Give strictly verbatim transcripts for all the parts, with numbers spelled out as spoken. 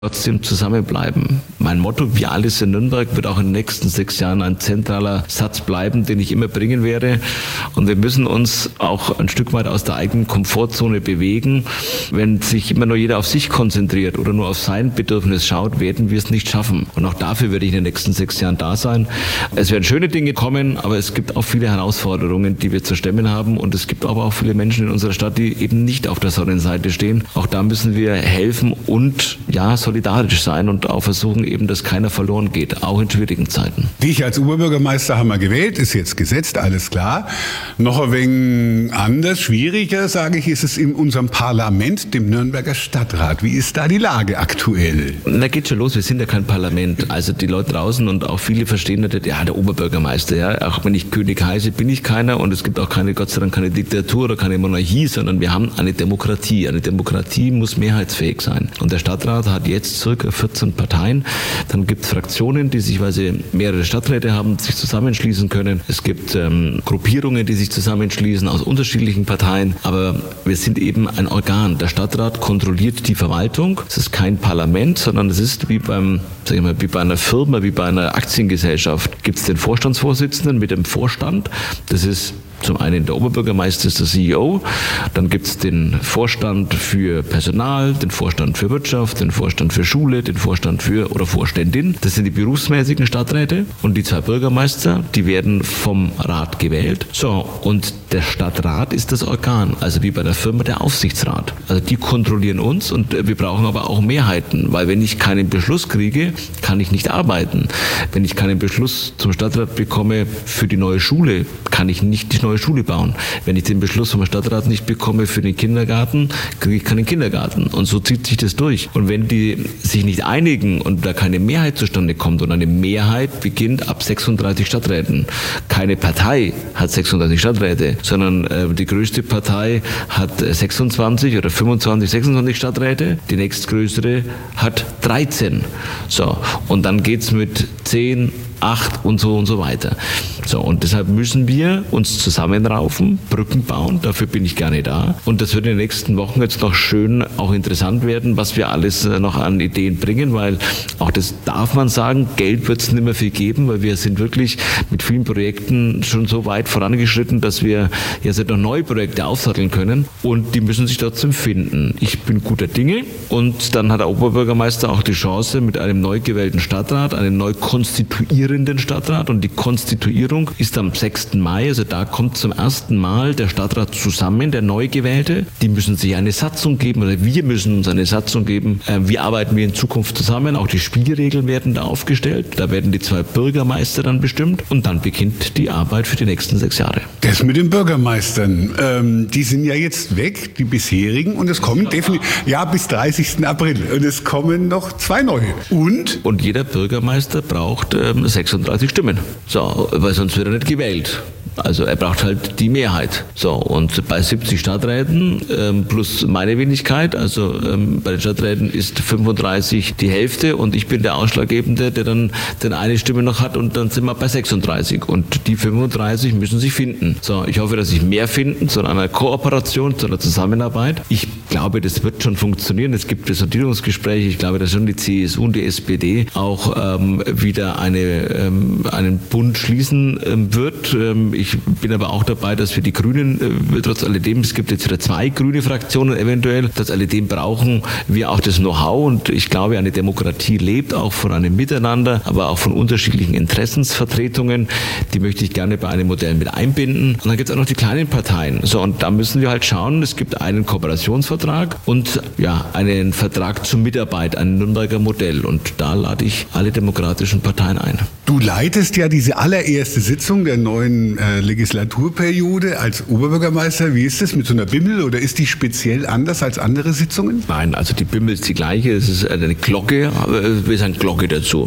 trotzdem zusammenbleiben. Mein Motto, wir alle sind Nürnberg, wird auch in den nächsten sechs Jahren ein zentraler Satz bleiben, den ich immer bringen werde. Und wir müssen uns auch ein Stück weit aus der eigenen Komfortzone bewegen. Wenn sich immer nur jeder auf sich konzentriert oder nur auf sein Bedürfnis schaut, werden wir es nicht schaffen. Und auch dafür werde ich in den nächsten sechs Jahren da sein. Es werden schöne Dinge kommen, aber es gibt auch viele Herausforderungen, die wir zu stemmen haben. Und es gibt aber auch viele Menschen in unserer Stadt, die eben nicht auf der Sonnenseite stehen. Auch da müssen wir helfen und ja, solidarisch sein und auch versuchen eben, dass keiner verloren geht, auch in schwierigen Zeiten. Dich als Oberbürgermeister haben wir gewählt, ist jetzt gesetzt, alles klar. Noch ein wenig anders, schwieriger, sage ich, ist es in unserem Parlament, dem Nürnberger Stadtrat. Wie ist da die Lage aktuell? Na, geht schon los, wir sind ja kein Parlament. Also die Leute draußen und auch viele verstehen nicht, ja, der Oberbürgermeister, ja, auch wenn ich König heiße, bin ich keiner und es gibt auch keine, Gott sei Dank, keine Diktatur oder keine Monarchie, sondern wir haben eine Demokratie. Eine Demokratie muss mehrheitsfähig sein. Und der Stadtrat hat jetzt circa vierzehn Parteien. Dann gibt es Fraktionen, die sich, weil sie mehrere Stadträte haben, sich zusammenschließen können. Es gibt ähm, Gruppierungen, die sich zusammenschließen aus unterschiedlichen Parteien. Aber wir sind eben ein Organ. Der Stadtrat kontrolliert die Verwaltung. Es ist kein Parlament, sondern es ist wie beim, sag ich mal, wie bei einer Firma, wie bei einer Aktiengesellschaft. Gibt es den Vorstandsvorsitzenden mit dem Vorstand. Das ist zum einen der Oberbürgermeister ist der C E O, dann gibt es den Vorstand für Personal, den Vorstand für Wirtschaft, den Vorstand für Schule, den Vorstand für oder Vorständin. Das sind die berufsmäßigen Stadträte und die zwei Bürgermeister, die werden vom Rat gewählt. So, und der Stadtrat ist das Organ, also wie bei der Firma der Aufsichtsrat. Also die kontrollieren uns und wir brauchen aber auch Mehrheiten, weil wenn ich keinen Beschluss kriege, kann ich nicht arbeiten. Wenn ich keinen Beschluss zum Stadtrat bekomme für die neue Schule, kann ich nicht die neue Schule bauen. Wenn ich den Beschluss vom Stadtrat nicht bekomme für den Kindergarten, kriege ich keinen Kindergarten. Und so zieht sich das durch. Und wenn die sich nicht einigen und da keine Mehrheit zustande kommt und eine Mehrheit beginnt ab sechsunddreißig Stadträten. Keine Partei hat sechsunddreißig Stadträte, sondern äh, die größte Partei hat sechsundzwanzig oder fünfundzwanzig, sechsundzwanzig Stadträte. Die nächstgrößere hat dreizehn. So. Und dann geht's mit zehn, acht und so und so weiter. So, und deshalb müssen wir uns zusammenraufen, Brücken bauen, dafür bin ich gerne da. Und das wird in den nächsten Wochen jetzt noch schön auch interessant werden, was wir alles noch an Ideen bringen, weil auch das darf man sagen, Geld wird es nicht mehr viel geben, weil wir sind wirklich mit vielen Projekten schon so weit vorangeschritten, dass wir jetzt noch neue Projekte aufsatteln können und die müssen sich trotzdem finden. Ich bin guter Dinge und dann hat der Oberbürgermeister auch die Chance, mit einem neu gewählten Stadtrat, einem neu konstituierenden Stadtrat und die Konstituierung ist am sechsten Mai, also da kommt zum ersten Mal der Stadtrat zusammen, der neu gewählte. Die müssen sich eine Satzung geben oder wir müssen uns eine Satzung geben. Wie arbeiten wir in Zukunft zusammen? Auch die Spielregeln werden da aufgestellt. Da werden die zwei Bürgermeister dann bestimmt und dann beginnt die Arbeit für die nächsten sechs Jahre. Das mit den Bürgermeistern, ähm, die sind ja jetzt weg, die bisherigen und es kommen definitiv, ja bis dreißigsten April und es kommen noch zwei neue. Und? Und jeder Bürgermeister braucht ähm, sechsunddreißig Stimmen. So, weil sonst wird er nicht gewählt. Also er braucht halt die Mehrheit. So, und bei siebzig Stadträten ähm, plus meine Wenigkeit, also ähm, bei den Stadträten ist fünfunddreißig die Hälfte und ich bin der Ausschlaggebende, der dann, dann eine Stimme noch hat und dann sind wir bei sechsunddreißig. Und die fünfunddreißig müssen sich finden. So, ich hoffe, dass sich mehr finden zu einer Kooperation, zu einer Zusammenarbeit. Ich glaube, das wird schon funktionieren. Es gibt Sondierungsgespräche. Ich glaube, dass schon die C S U und die S P D auch ähm, wieder eine, ähm, einen Bund schließen ähm, wird. Ähm, Ich bin aber auch dabei, dass wir die Grünen, äh, trotz alledem, es gibt jetzt wieder zwei grüne Fraktionen eventuell, trotz alledem brauchen wir auch das Know-how und ich glaube, eine Demokratie lebt auch von einem Miteinander, aber auch von unterschiedlichen Interessensvertretungen. Die möchte ich gerne bei einem Modell mit einbinden. Und dann gibt es auch noch die kleinen Parteien. So, und da müssen wir halt schauen, es gibt einen Kooperationsvertrag und ja, einen Vertrag zur Mitarbeit, ein Nürnberger Modell. Und da lade ich alle demokratischen Parteien ein. Du leitest ja diese allererste Sitzung der neuen äh, Legislaturperiode als Oberbürgermeister. Wie ist das mit so einer Bimmel oder ist die speziell anders als andere Sitzungen? Nein, also die Bimmel ist die gleiche. Es ist eine Glocke, aber wir sagen Glocke dazu.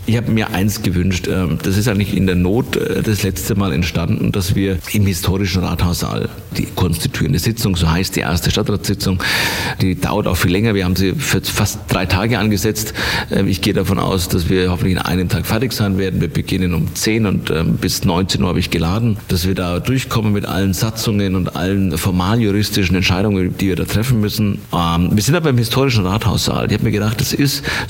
Ich habe mir eins gewünscht, das ist eigentlich in der Not das letzte Mal entstanden, dass wir im historischen Rathaussaal die konstituierende Sitzung, so heißt die erste Stadtratssitzung, die dauert auch viel länger, wir haben sie für fast drei Tage angesetzt. Ich gehe davon aus, dass wir hoffentlich in einem Tag fertig sein werden. Wir beginnen um zehn und bis neunzehn Uhr habe ich geladen, dass wir da durchkommen mit allen Satzungen und allen formaljuristischen Entscheidungen, die wir da treffen müssen. Wir sind aber im historischen Rathaussaal. Ich habe mir gedacht, das ist